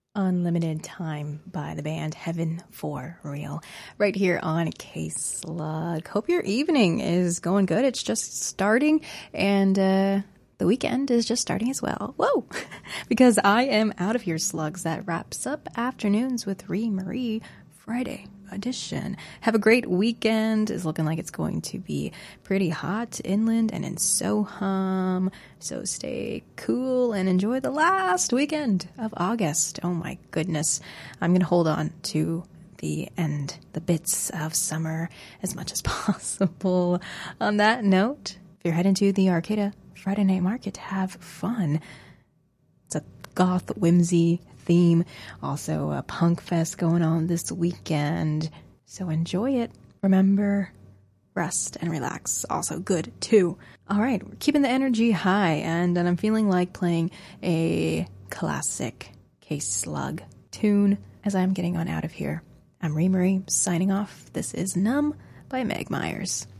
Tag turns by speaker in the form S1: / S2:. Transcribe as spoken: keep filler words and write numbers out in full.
S1: Unlimited Time by the band Heaven for Real, right here on K-Slug. Hope your evening is going good. It's just starting, and uh, the weekend is just starting as well. Whoa! Because I am out of here, slugs. That wraps up Afternoons with Ree Marie Friday edition. Have a great weekend. It's looking like it's going to be pretty hot inland and in Soham. So stay cool and enjoy the last weekend of August. Oh my goodness. I'm going to hold on to the end, the bits of summer as much as possible. On that note, if you're heading to the Arcata Friday Night Market, have fun. It's a goth whimsy theme. Also a punk fest going on this weekend. So enjoy it. Remember, rest and relax. Also good too. All right, we're keeping the energy high, and, and I'm feeling like playing a classic K-Slug tune as I'm getting on out of here. I'm Ree Marie signing off. This is Numb by Meg Myers.